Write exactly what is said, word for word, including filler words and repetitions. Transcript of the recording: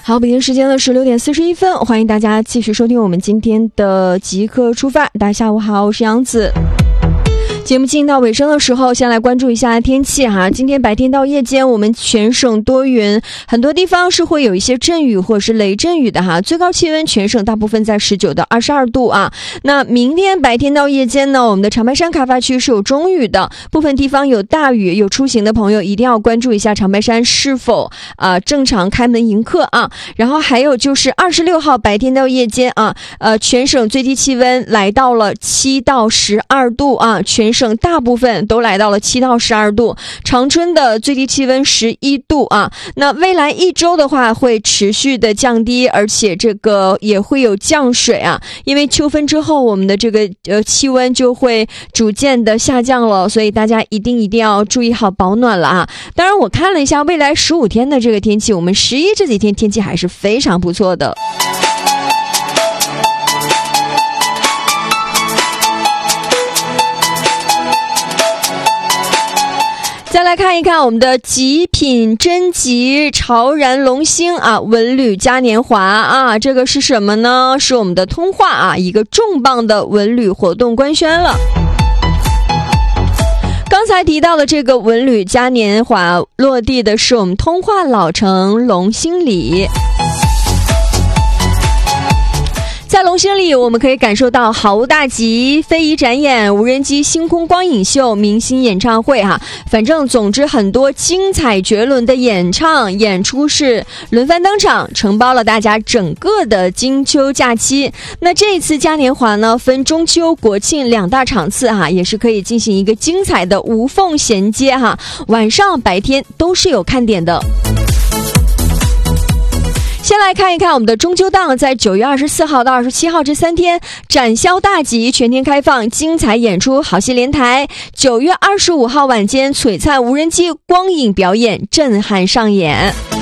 好，北京时间的是六点四十一分，欢迎大家继续收听我们今天的即刻出发。大家下午好，我是杨子。节目进到尾声的时候，先来关注一下天气哈。今天白天到夜间，我们全省多云，很多地方是会有一些阵雨或者是雷阵雨的哈。最高气温全省大部分在十九到二十二度啊。那明天白天到夜间呢，我们的长白山开发区是有中雨的，部分地方有大雨，有出行的朋友一定要关注一下长白山是否啊、呃、正常开门迎客啊。然后还有就是二十六号白天到夜间啊，呃，全省最低气温来到了七到十二度啊，全省大部分都来到了七到十二度，长春的最低气温十一度啊。那未来一周的话会持续的降低，而且这个也会有降水啊，因为秋分之后我们的这个呃气温就会逐渐的下降了，所以大家一定一定要注意好保暖了啊。当然我看了一下未来十五天的这个天气，我们十一这几天天气还是非常不错的。再来看一看我们的极品真极潮然龙星啊，文旅嘉年华啊，这个是什么呢？是我们的通化啊，一个重磅的文旅活动官宣了。刚才提到的这个文旅嘉年华落地的是我们通化老城龙星里。在龙星里，我们可以感受到好大集、非遗展演、无人机星空光影秀、明星演唱会哈，反正总之很多精彩绝伦的演唱演出是轮番登场，承包了大家整个的金秋假期。那这一次嘉年华呢，分中秋、国庆两大场次哈，也是可以进行一个精彩的无缝衔接哈，晚上白天都是有看点的。先来看一看我们的中秋档，在九月二十四号到二十七号这三天展销大集，全天开放，精彩演出，好戏连台。九月二十五号晚间璀璨无人机光影表演震撼上演。